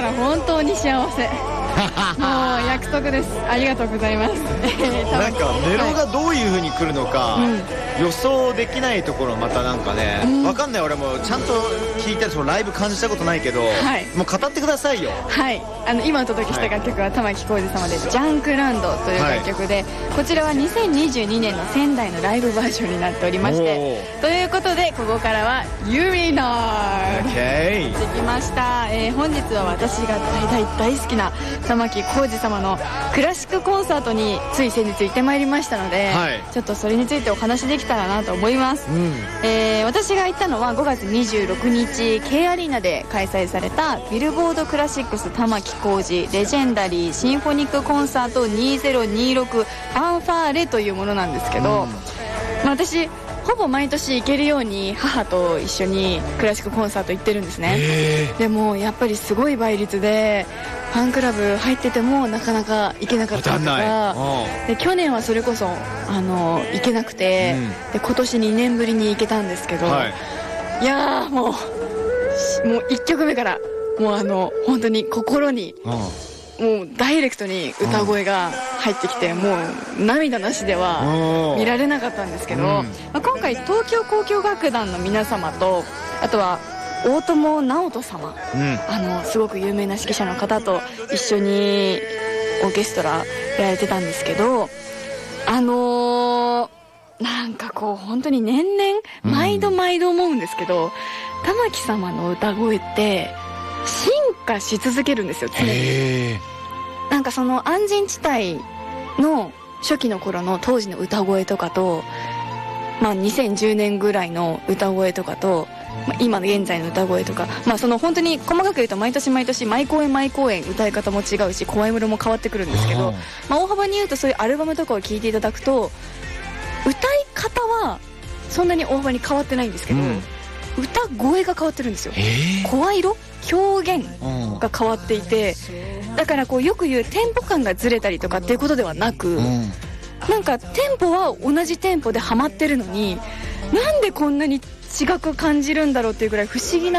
ら本当に幸せもう約束です。ありがとうございますなんかメロがどういう風に来るのか、予想できないところまたなんかね、わかんない。俺もちゃんと聞いたりライブ感じたことないけど、もう語ってくださいよ。はい、今お届けした楽曲は玉置浩二様で「ジャンクランド」という楽曲で、こちらは2022年の仙台のライブバージョンになっておりまして、ということでここからはユリナーできました。本日は私が大好きな玉置浩二様のクラシックコンサートについ先日行ってまいりましたので、ちょっとそれについてお話できたらなと思います。私が行ったのは5月26日 K アリーナで開催されたビルボードクラシックス玉置浩二レジェンダリーシンフォニックコンサート2026ファンファーレというものなんですけど、私ほぼ毎年行けるように母と一緒にクラシックコンサート行ってるんですね。でもやっぱりすごい倍率でファンクラブ入っててもなかなか行けなかったりとかで、去年はそれこそ行けなくて、で今年2年ぶりに行けたんですけど、いやーもう1曲目からもう本当に心にもうダイレクトに歌声が入ってきて、もう涙なしでは見られなかったんですけど、今回東京交響楽団の皆様と、あとは大友直人様、すごく有名な指揮者の方と一緒にオーケストラやられてたんですけど、なんかこう本当に年々毎度思うんですけど、玉置様の歌声って進化し続けるんですよ、常に。なんかその安仁地帯の初期の頃の当時の歌声とかと、2010年ぐらいの歌声とかと、今の現在の歌声とか、その本当に細かく言うと毎年毎公演歌い方も違うし、声色も変わってくるんですけど、大幅に言うとそういうアルバムとかを聴いていただくと、歌い方はそんなに大幅に変わってないんですけど、歌声が変わってるんですよ。声色表現が変わっていて、だからこうよく言うテンポ感がずれたりとかっていうことではなく、なんかテンポは同じテンポでハマってるのに、なんでこんなに違く感じるんだろうっていうぐらい不思議な